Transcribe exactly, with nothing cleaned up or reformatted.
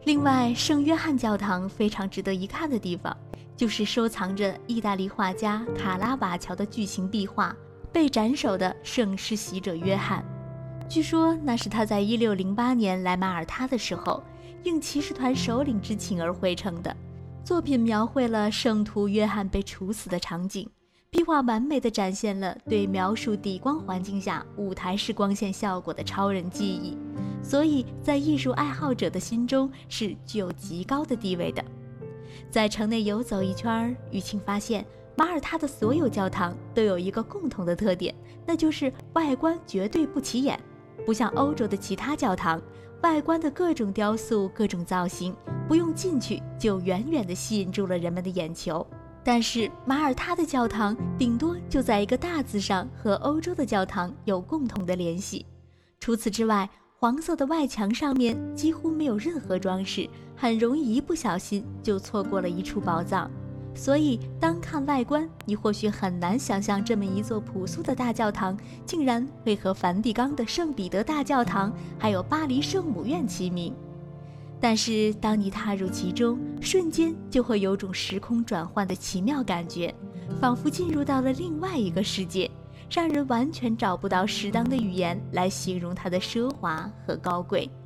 另外，圣约翰教堂非常值得一看的地方，就是收藏着意大利画家卡拉瓦乔的巨型壁画《被斩首的圣施洗者约翰》。据说那是他在一六零八年来马耳他的时候，应骑士团首领之请而绘成的。作品描绘了圣徒约翰被处死的场景，壁画完美地展现了对描述底光环境下舞台式光线效果的超人技艺，所以在艺术爱好者的心中是具有极高的地位的。在城内游走一圈，雨晴发现马耳他的所有教堂都有一个共同的特点，那就是外观绝对不起眼。不像欧洲的其他教堂，外观的各种雕塑、各种造型，不用进去就远远地吸引住了人们的眼球。但是马耳他的教堂顶多就在一个大字上和欧洲的教堂有共同的联系。除此之外，黄色的外墙上面几乎没有任何装饰，很容易一不小心就错过了一处宝藏。所以单看外观，你或许很难想象这么一座朴素的大教堂竟然会和梵蒂冈的圣彼得大教堂还有巴黎圣母院齐名。但是当你踏入其中，瞬间就会有种时空转换的奇妙感觉，仿佛进入到了另外一个世界，让人完全找不到适当的语言来形容它的奢华和高贵。